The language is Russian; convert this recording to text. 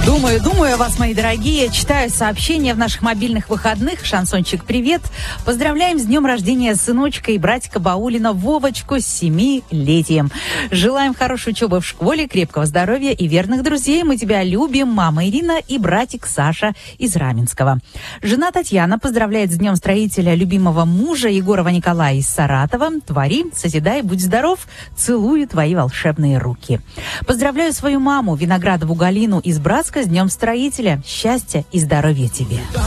Думаю о вас, мои дорогие. Читаю сообщения в наших мобильных выходных. Шансончик, привет. Поздравляем с днем рождения сыночка и братика Баулина Вовочку с 7-летием. Желаем хорошей учебы в школе, крепкого здоровья и верных друзей. Мы тебя любим, мама Ирина и братик Саша из Раменского. Жена Татьяна поздравляет с днем строителя любимого мужа Егорова Николая из Саратова. Твори, созидай, будь здоров. Целую твои волшебные руки. Поздравляю свою маму Виноградову Галину из Братска с днем строителя. Счастья и здоровья тебе.